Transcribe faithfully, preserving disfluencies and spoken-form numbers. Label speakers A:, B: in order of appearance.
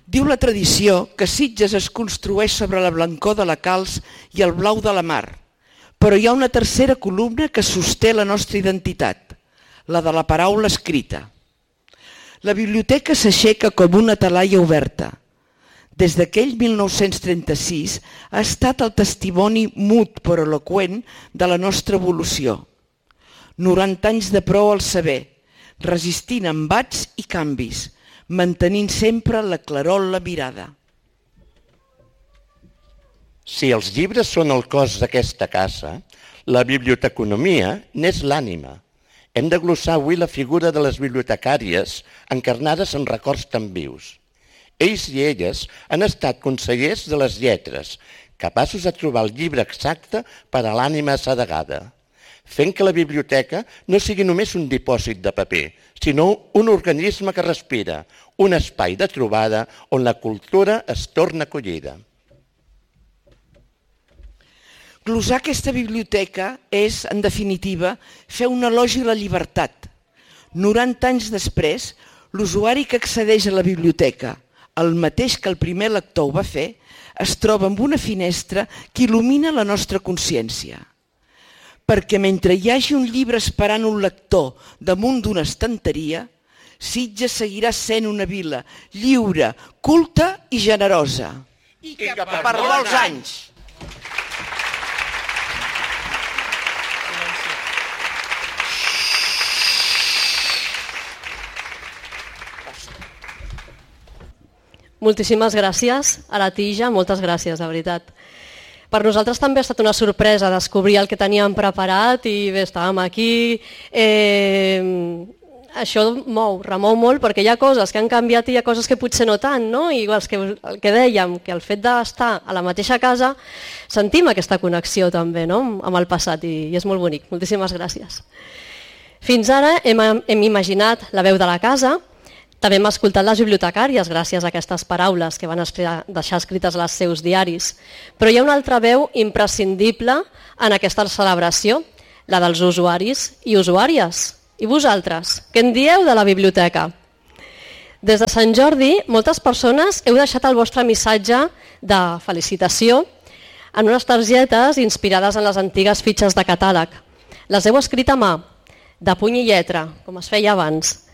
A: Diu la tradició que Sitges es construeix sobre la blancor de la calç i el blau de la mar, però hi ha una tercera columna que sosté la nostra identitat, la de la paraula escrita. La biblioteca s'aixeca com una talaia oberta. Des d'aquell mil nou-cents trenta-sis ha estat el testimoni mut però eloqüent de la nostra evolució. noranta anys de prou al saber, resistint embats i canvis, mantenint sempre la claror en la mirada.
B: Si els llibres són el cos d'aquesta casa, la biblioteconomia n'és l'ànima. Hem de glossar avui la figura de les bibliotecàries encarnades en records tan vius. Ells i elles han estat consellers de les lletres, capaços de trobar el llibre exacte per a l'ànima assedegada, fent que la biblioteca no sigui només un dipòsit de paper, sinó un organisme que respira, un espai de trobada on la cultura es torna acollida.
A: Glosar aquesta biblioteca és, en definitiva, fer un elogi a la llibertat. noranta anys després, l'usuari que accedeix a la biblioteca, el mateix que el primer lector ho va fer, es troba amb una finestra que il·lumina la nostra consciència. Perquè mentre hi hagi un llibre esperant un lector damunt d'una estanteria, Sitges seguirà sent una vila lliure, culta i generosa.
B: I que per,
A: per molts anys.
C: Moltíssimes gràcies a la Tija, moltes gràcies, de veritat. Per nosaltres també ha estat una sorpresa descobrir el que teníem preparat i bé, estàvem aquí. Eh, això mou, remou molt, perquè hi ha coses que han canviat i hi ha coses que potser no tant, no? I igual que, el que dèiem, que el fet d'estar a la mateixa casa sentim aquesta connexió també, no? Amb el passat i, i és molt bonic. Moltíssimes gràcies. Fins ara hem, hem imaginat la veu de la casa. També hem escoltat les bibliotecàries gràcies a aquestes paraules que van deixar escrites als seus diaris. Però hi ha una altra veu imprescindible en aquesta celebració, la dels usuaris i usuàries. I vosaltres, què en dieu de la biblioteca? Des de Sant Jordi, moltes persones heu deixat el vostre missatge de felicitació en unes targetes inspirades en les antigues fitxes de catàleg. Les heu escrit a mà, de puny i lletra, com es feia abans.